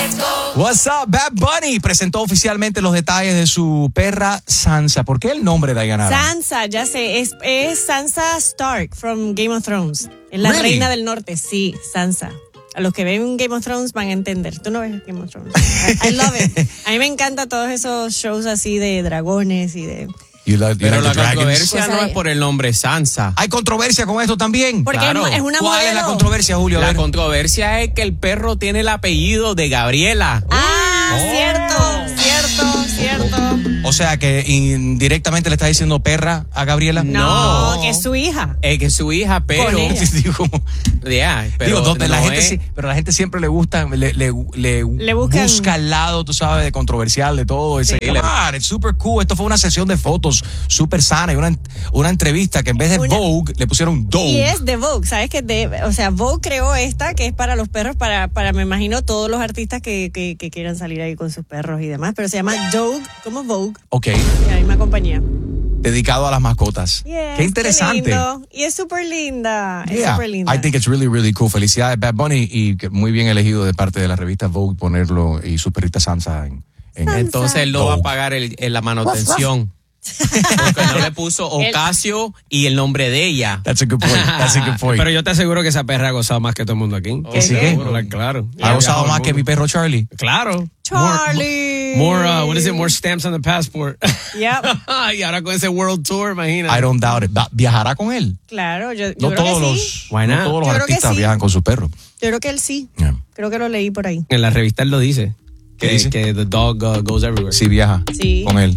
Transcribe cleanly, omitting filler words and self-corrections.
What's up? Bad Bunny presentó oficialmente los detalles de su perra Sansa. ¿Por qué el nombre, Dayanara? Sansa, ya sé, es Sansa Stark from Game of Thrones. Es la reina del norte, sí, Sansa. A los que ven Game of Thrones van a entender. Tú no ves Game of Thrones. I love it. A mí me encantan todos esos shows así de dragones y de... Pero la controversia no es por el nombre Sansa. ¿Hay controversia con esto también? Porque claro. es una ¿Cuál modelo? es la controversia, Julio? La controversia es que el perro tiene el apellido de Gabriela. Cierto. O sea, que indirectamente le está diciendo perra a Gabriela. No, que es su hija. Que es su hija, pero... Con ella. Pero la gente siempre le gusta, le buscan. busca al lado, tú sabes, de controversial, de todo. Sí. Es super cool. Esto fue una sesión de fotos súper sana y una entrevista que en vez de Vogue le pusieron Dog. Y es de Vogue, ¿sabes? Vogue creó esta que es para los perros, para me imagino todos los artistas que quieran salir ahí con sus perros y demás, pero se llama Dog, como Vogue. Ok. La misma compañía. Dedicado a las mascotas. Yes, qué interesante. Qué lindo. Y es súper linda. Es súper linda. I think it's really, really cool. Felicidades, Bad Bunny, y que muy bien elegido de parte de la revista Vogue ponerlo y su perrita Sansa en Entonces él no va a pagar la manutención. Porque no le puso Ocasio y el nombre de ella. That's a good point. Pero yo te aseguro que esa perra ha gozado más que todo el mundo aquí. ¿Que sí? Claro. ¿Ha gozado más que mi perro Charlie? Claro. Charlie. More stamps on the passport. Yep. Y ahora con ese world tour, imagínate. I don't doubt it. ¿Viajará con él? Claro, yo No creo todos que sí. no todos los Yo creo que artistas sí. viajan con su perro. Yo creo que él sí. Yeah. Creo que lo leí por ahí. En la revista él lo dice. ¿Qué dice? Que the dog goes everywhere. Sí, viaja Sí. con él.